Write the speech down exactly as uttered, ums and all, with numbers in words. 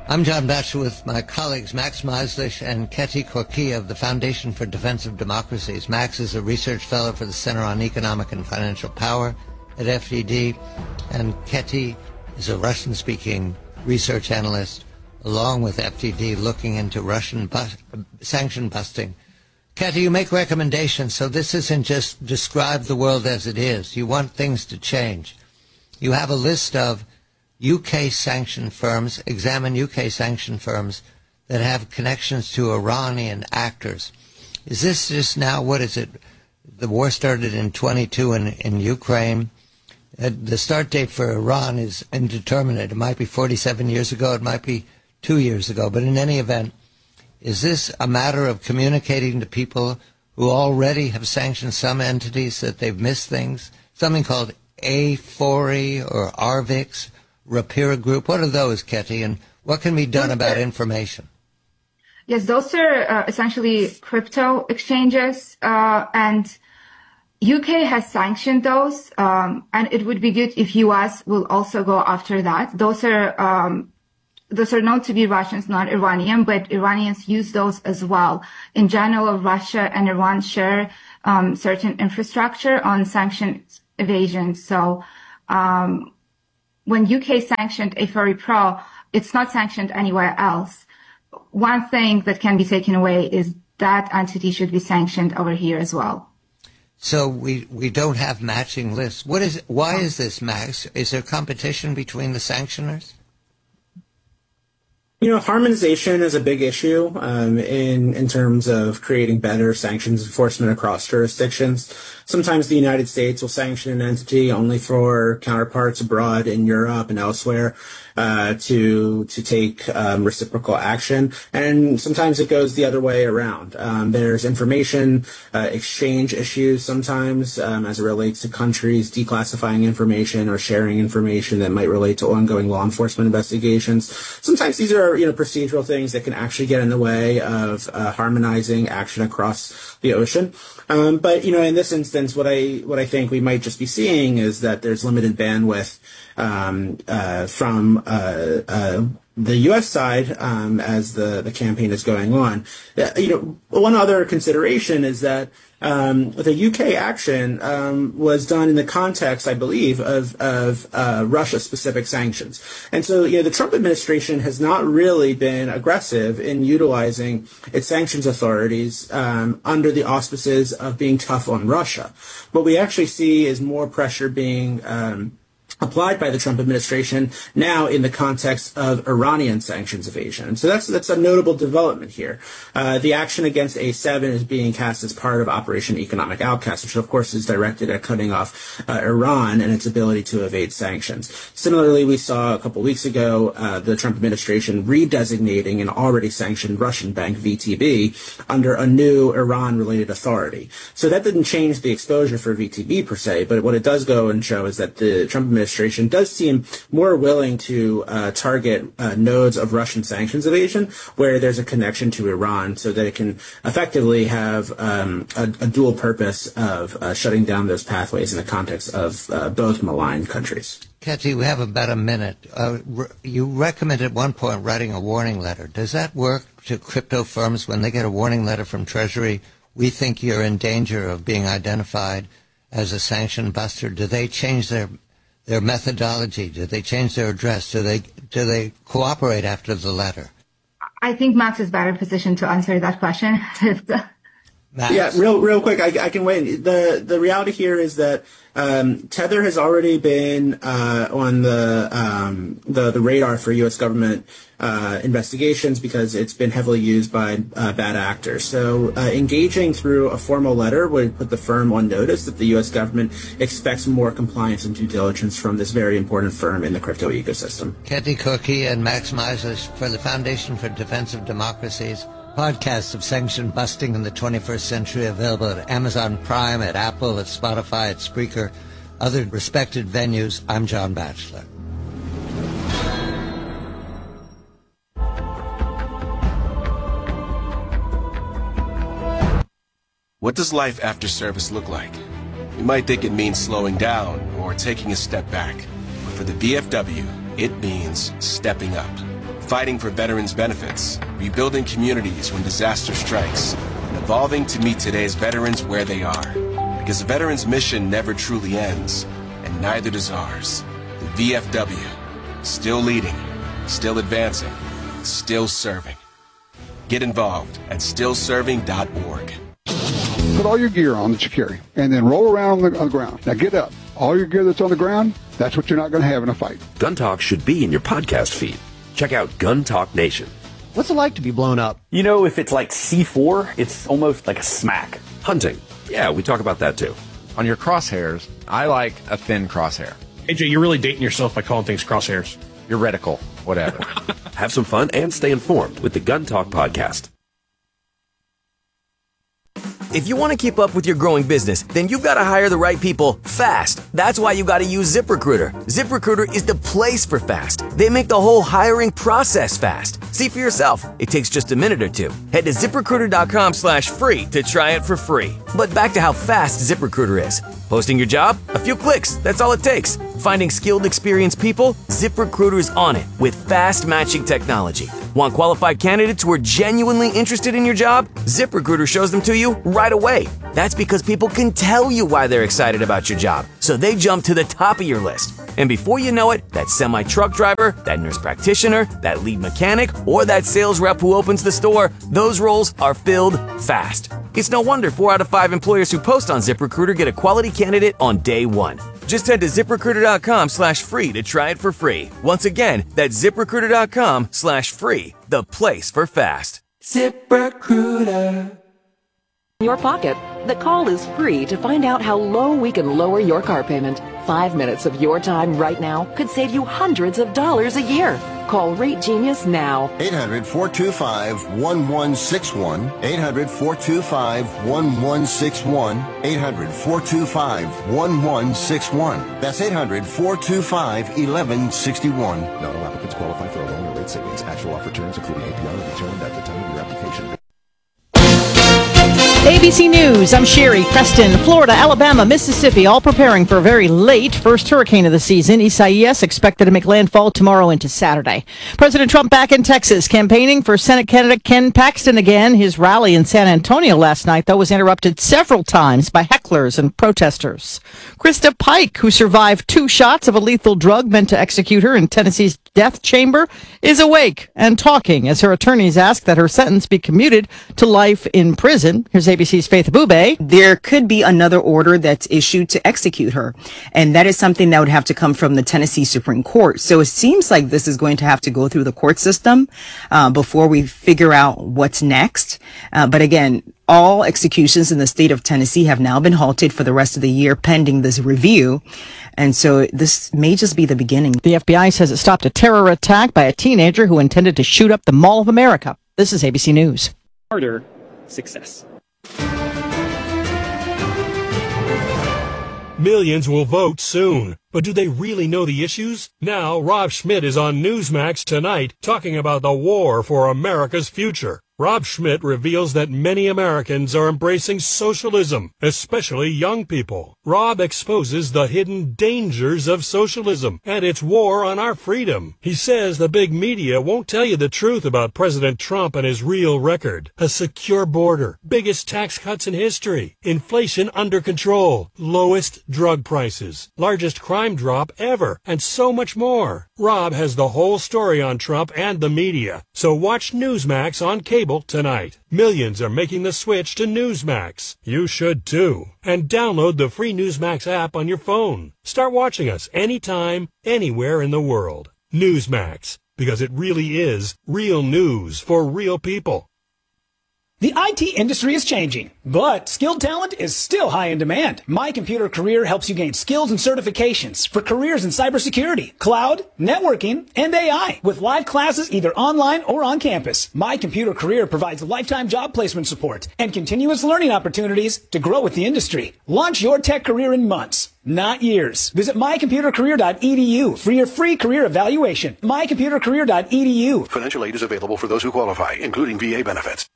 I'm John Batchelor with my colleagues Max Meislich and Ketty Korkia of the Foundation for Defense of Democracies. Max is a research fellow for the Center on Economic and Financial Power at F D D, and Ketty is a Russian-speaking research analyst along with F D D looking into Russian bus- sanction busting. Ketty, you make recommendations, so this isn't just describe the world as it is. You want things to change. You have a list of U K sanctioned firms, examine U K sanctioned firms that have connections to Iranian actors. Is this just now, what is it? The war started in twenty-two in, in Ukraine. Uh, the start date for Iran is indeterminate. It might be forty-seven years ago. It might be two years ago. But in any event, is this a matter of communicating to people who already have sanctioned some entities that they've missed things? Something called A four E or R V I X? Rapira Group. What are those, Ketty, and what can be done about information? Yes, those are uh, essentially crypto exchanges, uh, and U K has sanctioned those, um, and it would be good if U S will also go after that. Those are um, those are known to be Russians, not Iranian, but Iranians use those as well. In general, Russia and Iran share um, certain infrastructure on sanctions evasion. So um, when U K sanctioned A four E Pro, it's not sanctioned anywhere else. One thing that can be taken away is that entity should be sanctioned over here as well. So we, we don't have matching lists. What is, why is this, Max? Is there competition between the sanctioners? You know, harmonization is a big issue um, in in terms of creating better sanctions enforcement across jurisdictions. Sometimes the United States will sanction an entity only for counterparts abroad in Europe and elsewhere uh, to to take um, reciprocal action, and sometimes it goes the other way around. Um, there's information uh, exchange issues sometimes um, as it relates to countries declassifying information or sharing information that might relate to ongoing law enforcement investigations. Sometimes these are you know procedural things that can actually get in the way of uh, harmonizing action across the ocean. Um, but you know, in this instance, what I what I think we might just be seeing is that there's limited bandwidth um, uh, from uh, uh, the U S side um, as the, the campaign is going on. Uh, you know, one other consideration is that um, the U K action um, was done in the context, I believe, of, of uh, Russia-specific sanctions. And so, you know, the Trump administration has not really been aggressive in utilizing its sanctions authorities um, under the auspices of being tough on Russia. What we actually see is more pressure being um, applied by the Trump administration now in the context of Iranian sanctions evasion. And so that's that's a notable development here. Uh, the action against A seven is being cast as part of Operation Economic Outcast, which of course is directed at cutting off uh, Iran and its ability to evade sanctions. Similarly, we saw a couple weeks ago uh, the Trump administration redesignating an already sanctioned Russian bank, V T B, under a new Iran-related authority. So that didn't change the exposure for V T B per se, but what it does go and show is that the Trump administration administration does seem more willing to uh, target uh, nodes of Russian sanctions evasion where there's a connection to Iran so that it can effectively have um, a, a dual purpose of uh, shutting down those pathways in the context of uh, both maligned countries. Ketty, we have about a minute. Uh, re- you recommended at one point writing a warning letter. Does that work to crypto firms when they get a warning letter from Treasury? We think you're in danger of being identified as a sanction buster. Do they change their their methodology? Do they change their address? Do they do they cooperate after the letter? I think Max is better positioned to answer that question. Max? Yeah, real real quick, I, I can wait. The the reality here is that um, Tether has already been uh, on the, um, the the radar for U S government uh, investigations because it's been heavily used by uh, bad actors. So uh, engaging through a formal letter would put the firm on notice that the U S government expects more compliance and due diligence from this very important firm in the crypto ecosystem. Ketty Korkia and Max Meislich for the Foundation for Defense of Democracies. Podcasts of sanction busting in the twenty-first century available at Amazon Prime, at Apple, at Spotify, at Spreaker, other respected venues. I'm John Batchelor. What does life after service look like? You might think it means slowing down or taking a step back. But for the V F W, it means stepping up. fighting for veterans' benefits, rebuilding communities when disaster strikes, and evolving to meet today's veterans where they are. Because the veterans' mission never truly ends, and neither does ours. The V F W, still leading, still advancing, still serving. Get involved at still serving dot org. Put all your gear on that you carry, and then roll around on the, on the ground. Now get up. All your gear that's on the ground, that's what you're not going to have in a fight. Gun Talk should be in your podcast feed. Check out Gun Talk Nation. What's it like to be blown up? You know, if it's like C four, it's almost like a smack. Hunting. Yeah, we talk about that too. On your crosshairs, I like a thin crosshair. A J, you're really dating yourself by calling things crosshairs. Your reticle, whatever. Have some fun and stay informed with the Gun Talk podcast. If you want to keep up with your growing business, then you've got to hire the right people fast. That's why you got to use ZipRecruiter. ZipRecruiter is the place for fast. They make the whole hiring process fast. See for yourself. It takes just a minute or two. Head to ZipRecruiter.com slash free to try it for free. But back to how fast ZipRecruiter is. Posting your job? A few clicks. That's all it takes. Finding skilled, experienced people? ZipRecruiter's on it with fast matching technology. Want qualified candidates who are genuinely interested in your job? ZipRecruiter shows them to you right away. That's because people can tell you why they're excited about your job, so they jump to the top of your list. And before you know it, that semi-truck driver, that nurse practitioner, that lead mechanic, or that sales rep who opens the store, those roles are filled fast. It's no wonder four out of five employers who post on ZipRecruiter get a quality candidate on day one. Just head to ZipRecruiter.com slash free to try it for free. Once again, that's ZipRecruiter.com slash free, the place for fast. ZipRecruiter. Your pocket. The call is free to find out how low we can lower your car payment. Five minutes of your time right now could save you hundreds of dollars a year. Call Rate Genius now. eight hundred, four two five, one one six one. eight hundred, four two five, one one six one. eight hundred, four two five, one one six one. That's eight hundred, four two five, one one six one. Not all applicants qualify for a loan or rate savings. Actual offer terms, including A P R, are determined at the time of your application. A B C News, I'm Sherry. Preston, Florida, Alabama, Mississippi, all preparing for a very late first hurricane of the season. Isaias expected to make landfall tomorrow into Saturday. President Trump back in Texas, campaigning for Senate candidate Ken Paxton again. His rally in San Antonio last night, though, was interrupted several times by hecklers and protesters. Krista Pike, who survived two shots of a lethal drug meant to execute her in Tennessee's death chamber, is awake and talking as her attorneys ask that her sentence be commuted to life in prison. Here's A B C's Faith Abube. There could be another order that's issued to execute her, and that is something that would have to come from the Tennessee Supreme Court. So it seems like this is going to have to go through the court system uh, before we figure out what's next. Uh, but again, all executions in the state of Tennessee have now been halted for the rest of the year pending this review. And so this may just be the beginning. The F B I says it stopped a terror attack by a teenager who intended to shoot up the Mall of America. This is A B C News. Harder success. Millions will vote soon. But do they really know the issues? Now, Rob Schmidt is on Newsmax tonight talking about the war for America's future. Rob Schmidt reveals that many Americans are embracing socialism, especially young people. Rob exposes the hidden dangers of socialism and its war on our freedom. He says the big media won't tell you the truth about President Trump and his real record. A secure border, biggest tax cuts in history, inflation under control, lowest drug prices, largest crime drop ever, and so much more. Rob has the whole story on Trump and the media. So watch Newsmax on cable tonight. Millions are making the switch to Newsmax. You should too. And download the free Newsmax app on your phone. Start watching us anytime, anywhere in the world. Newsmax, because it really is real news for real people. The I T industry is changing, but skilled talent is still high in demand. My Computer Career helps you gain skills and certifications for careers in cybersecurity, cloud, networking, and A I with live classes either online or on campus. My Computer Career provides lifetime job placement support and continuous learning opportunities to grow with the industry. Launch your tech career in months, not years. Visit my computer career dot e d u for your free career evaluation. my computer career dot e d u. Financial aid is available for those who qualify, including V A benefits.